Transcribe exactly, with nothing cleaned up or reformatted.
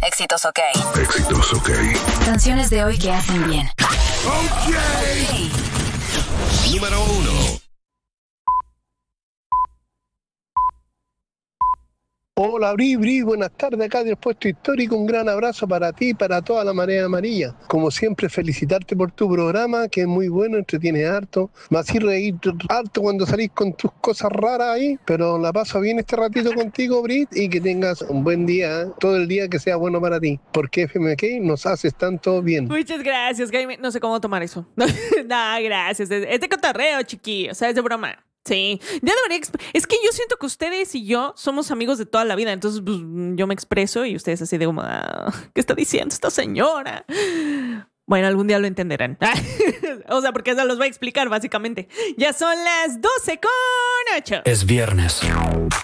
Éxitos OK. Éxitos OK. Canciones de hoy que hacen bien. OK. Número uno. Hola, Bri, Bri, buenas tardes acá del puesto histórico, un gran abrazo para ti y para toda la marea amarilla. Como siempre, felicitarte por tu programa, que es muy bueno, entretiene harto. Me hacís reír harto cuando salís con tus cosas raras ahí, pero la paso bien este ratito contigo, Bri, y que tengas un buen día, ¿eh? Todo el día que sea bueno para ti, porque F M K nos haces tanto bien. Muchas gracias, Jaime. No sé cómo tomar eso. Nah, gracias. Es es de cotorreo, chiquillo. O sea, es de broma. Sí, ya debería exp- es que yo siento que ustedes y yo somos amigos de toda la vida, entonces pues, yo me expreso y ustedes así de como, ah, ¿qué está diciendo esta señora? Bueno, algún día lo entenderán. O sea, porque eso los voy a explicar básicamente. Ya son las doce con ocho. Es viernes.